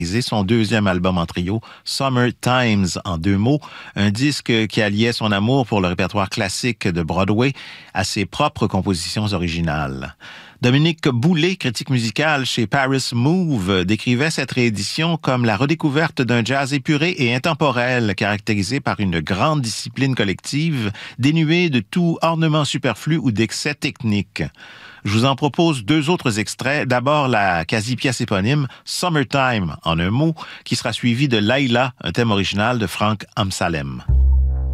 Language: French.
son deuxième album en trio, Summer Times, en 2 mots, un disque qui alliait son amour pour le répertoire classique de Broadway à ses propres compositions originales. Dominique Boulay, critique musical chez Paris Move, décrivait cette réédition comme la redécouverte d'un jazz épuré et intemporel, caractérisé par une grande discipline collective, dénuée de tout ornement superflu ou d'excès technique. Je vous en propose 2 autres extraits. D'abord, la quasi-pièce éponyme « Summertime » en un mot, qui sera suivie de « Laila », un thème original de Frank Amsalem.